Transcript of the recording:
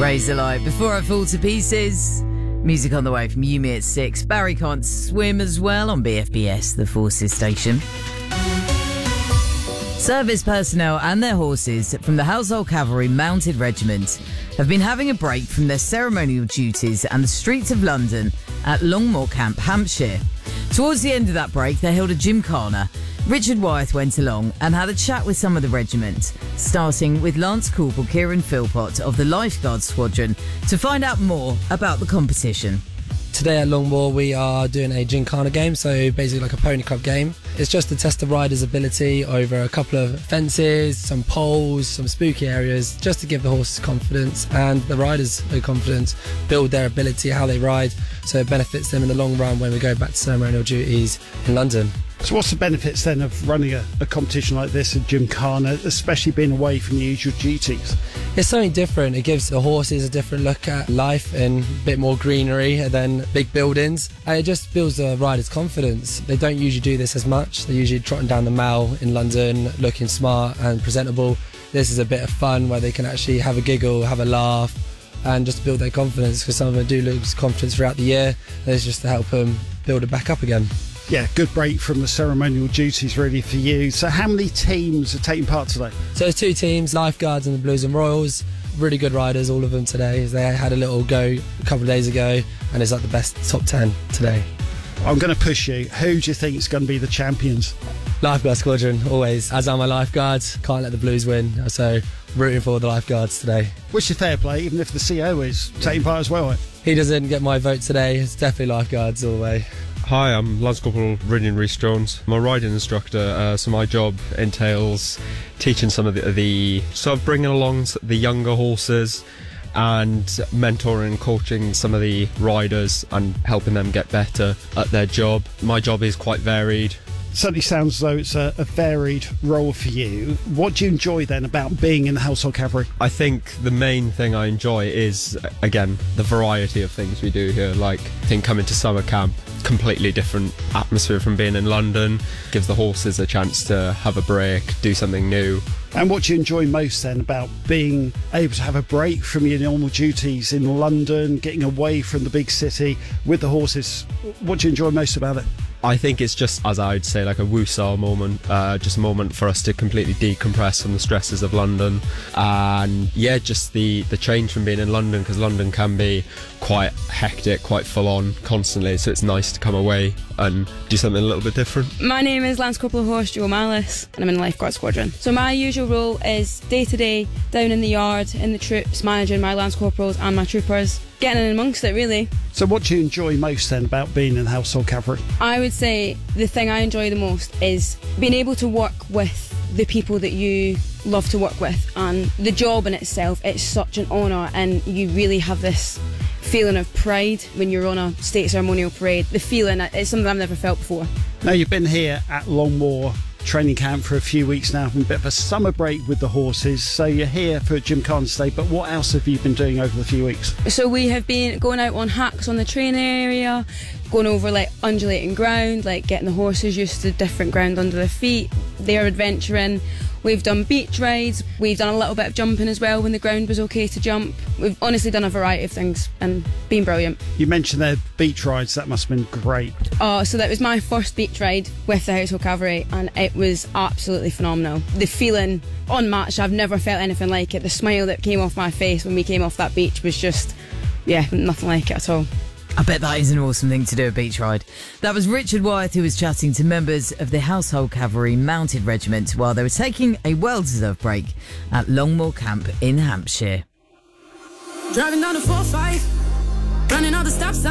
Raise the light before I fall to pieces. Music on the way from Yumi at 6. Barry Can't Swim as well on BFBS, the Forces station. Service personnel and their horses from the Household Cavalry Mounted Regiment have been having a break from their ceremonial duties and the streets of London at Longmoor Camp, Hampshire. Towards the end of that break, they held a gymkhana. Richard Wyeth went along and had a chat with some of the regiment, starting with Lance Corporal Kieran Philpott of the Lifeguard Squadron to find out more about the competition. Today at Longmoor we are doing a gymkhana game, so basically like a pony club game. It's just to test the rider's ability over a couple of fences, some poles, some spooky areas, just to give the horses confidence and the riders confidence, build their ability, how they ride, so it benefits them in the long run when we go back to ceremonial duties in London. So what's the benefits then of running a competition like this, a gymkhana, especially being away from the usual duties? It's something different. It gives the horses a different look at life and a bit more greenery than big buildings. And it just builds the riders' confidence. They don't usually do this as much. They're usually trotting down the Mall in London, looking smart and presentable. This is a bit of fun where they can actually have a giggle, have a laugh, and just build their confidence, because some of them do lose confidence throughout the year. And it's just to help them build it back up again. Yeah, good break from the ceremonial duties really for you. So how many teams are taking part today? So there's 2 teams, Lifeguards and the Blues and Royals. Really good riders, all of them today. They had a little go a couple of days ago and it's like the best top 10 today. I'm going to push you. Who do you think is going to be the champions? Lifeguard Squadron, always. As are my Lifeguards, can't let the Blues win. So rooting for the Lifeguards today. Wish you fair play, even if the CO is taking part as well. He doesn't get my vote today. It's definitely Lifeguards all the way. Hi, I'm Lance Corporal Riddian Rhys-Jones. I'm a riding instructor, so my job entails teaching some of the sort of bringing along the younger horses and mentoring and coaching some of the riders and helping them get better at their job. My job is quite varied. Certainly sounds as though it's a varied role for you. What do you enjoy then about being in the Household Cavalry? I think the main thing I enjoy is, again, the variety of things we do here. Like, I think coming to summer camp, completely different atmosphere from being in London, gives the horses a chance to have a break, do something new. And what do you enjoy most then about being able to have a break from your normal duties in London, getting away from the big city with the horses? What do you enjoy most about it? I think it's just, as I'd say, like a woosah moment, just a moment for us to completely decompress from the stresses of London. And yeah, just the change from being in London, because London can be quite hectic, quite full on constantly, so it's nice to come away and do something a little bit different. My name is Lance Corporal Horse Joe Malice and I'm in the Lifeguard Squadron. So my usual role is day to day, down in the yard, in the troops, managing my Lance Corporals and my troopers, getting in amongst it really. So what do you enjoy most then about being in the Household Cavalry? I would say the thing I enjoy the most is being able to work with the people that you love to work with, and the job in itself, it's such an honour, and you really have this feeling of pride when you're on a state ceremonial parade. The feeling, it's something I've never felt before. Now you've been here at Longmoor training camp for a few weeks now, having a bit of a summer break with the horses, so you're here for gymkhana today, but what else have you been doing over the few weeks? So we have been going out on hacks on the training area, going over like undulating ground, like getting the horses used to different ground under their feet. They're adventuring. We've done beach rides, we've done a little bit of jumping as well when the ground was okay to jump. We've honestly done a variety of things and been brilliant. You mentioned their beach rides, that must have been great. Oh, so that was my first beach ride with the Household Cavalry and it was absolutely phenomenal. The feeling unmatched, I've never felt anything like it. The smile that came off my face when we came off that beach was just, yeah, nothing like it at all. I bet that is an awesome thing to do, a beach ride. That was Richard Wyeth, who was chatting to members of the Household Cavalry Mounted Regiment while they were taking a well-deserved break at Longmoor Camp in Hampshire. Driving down the 4-5, running all the stop signs.